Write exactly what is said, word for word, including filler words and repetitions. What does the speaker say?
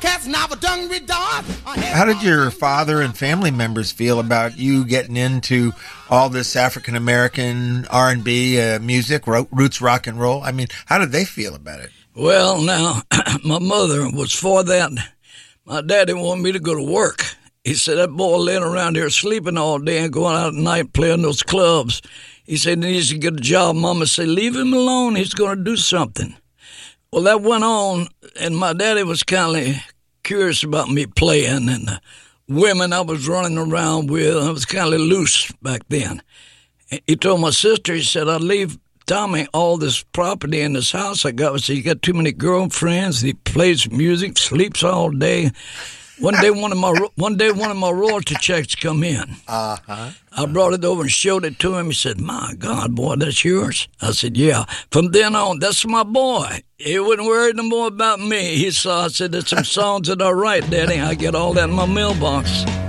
How did your father and family members feel about you getting into all this African American R and B uh, music, ro- roots rock and roll? I mean, how did they feel about it? Well, now, my mother was for that. My daddy wanted me to go to work. He said, that boy laying around here sleeping all day and going out at night playing those clubs. He said he needs to get a job. Mama said, leave him alone. He's going to do something. Well, that went on, and my daddy was kind of curious about me playing, and the women I was running around with. I was kind of loose back then. He told my sister, he said, I'll leave Tommy all this property in this house I got. I said, you got too many girlfriends. He plays music, sleeps all day. One day, one of my one day, one of my royalty checks come in. Uh huh. I brought it over and showed it to him. He said, "My God, boy, that's yours." I said, "Yeah." From then on, that's my boy. He wouldn't worry no more about me. He saw. I said, "There's some songs that I write, Daddy. I get all that in my mailbox."